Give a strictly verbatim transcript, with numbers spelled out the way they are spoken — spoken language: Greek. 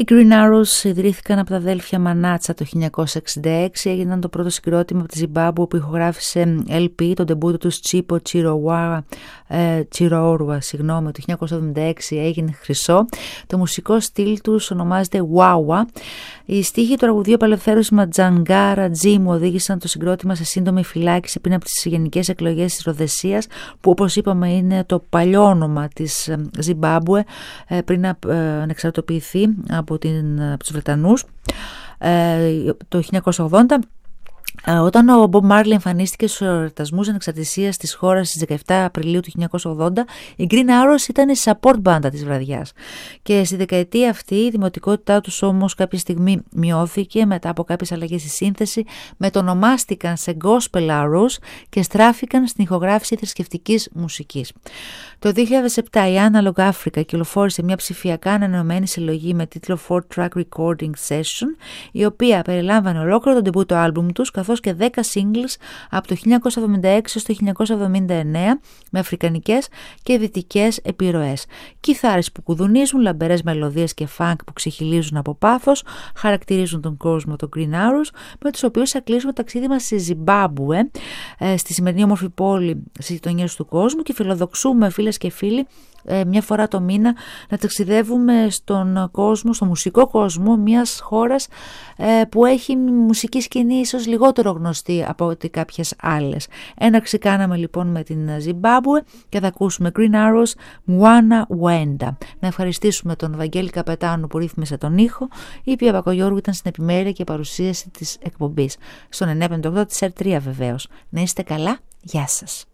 Οι Green Arrows ιδρύθηκαν από τα αδέλφια Μανάτσα το χίλια εννιακόσια εξήντα έξι, έγιναν το πρώτο συγκρότημα από τη Ζιμπάμπουε που ηχογράφησε ελ πι, τον ντεμπούτο του Τσίπο Τσιροουάρα, ε, Τσιροόρουα, συγγνώμη, το χίλια εννιακόσια εβδομήντα έξι έγινε χρυσό. Το μουσικό στυλ τους ονομάζεται Wawa. Οι στίχοι του τραγουδίου απελευθέρωση Ματζανγκάρα Τζίμου οδήγησαν το συγκρότημα σε σύντομη φυλάκιση πριν από τις γενικές εκλογές της Ροδεσίας, που όπως είπαμε είναι το παλιό όνομα της Ζιμπάμπουε πριν να ανεξαρτοποιηθεί από, την, από τους Βρετανούς το χίλια εννιακόσια ογδόντα. Όταν ο Μπομπ Μάρλι εμφανίστηκε στους εορτασμούς ανεξαρτησίας της χώρας στις δεκαεφτά Απριλίου του χίλια εννιακόσια ογδόντα, οι Green Arrows ήταν η support μπάντα της βραδιάς. Και στη δεκαετία αυτή η δημοτικότητά τους όμως κάποια στιγμή μειώθηκε μετά από κάποιες αλλαγές στη σύνθεση, μετονομάστηκαν σε Gospel Arrows και στράφηκαν στην ηχογράφηση θρησκευτικής μουσικής. Το δύο χιλιάδες επτά η Analog Africa κυκλοφόρησε μια ψηφιακά ανανεωμένη συλλογή με τίτλο four track Recording Session, η οποία περιλάμβανε ολόκληρο τον ντεμπούτο άλμπουμ τους, καθώς και δέκα singles από το χίλια εννιακόσια εβδομήντα έξι έως το χίλια εννιακόσια εβδομήντα εννέα με αφρικανικές και δυτικές επιρροές. Κιθάρες που κουδουνίζουν, λαμπερές μελωδίες και funk που ξεχυλίζουν από πάθος χαρακτηρίζουν τον κόσμο των Green Arrows, με τους οποίους θα κλείσουμε το ταξίδι μας στη Ζιμπάμπουε, στη σημερινή όμορφη πόλη στις γειτονιές του κόσμου, και φιλοδοξούμε, φίλες και φίλοι, μια φορά το μήνα να ταξιδεύουμε στον κόσμο, στο μουσικό κόσμο μιας χώρας που έχει μουσική σκηνή ίσως λιγότερο γνωστή από ότι κάποιες άλλες. Έναρξη κάναμε λοιπόν με την Ζιμπάμπουε και θα ακούσουμε Green Arrows, Mwana Wenda. Να ευχαριστήσουμε τον Βαγγέλη Καπετάνου που ρύθμισε τον ήχο. Η Πία Πακογιώργου ήταν στην επιμέλεια και παρουσίαση της εκπομπής στον εννιακόσια πενήντα οκτώ της αρ τρία βεβαίως. Να είστε καλά, γεια σας.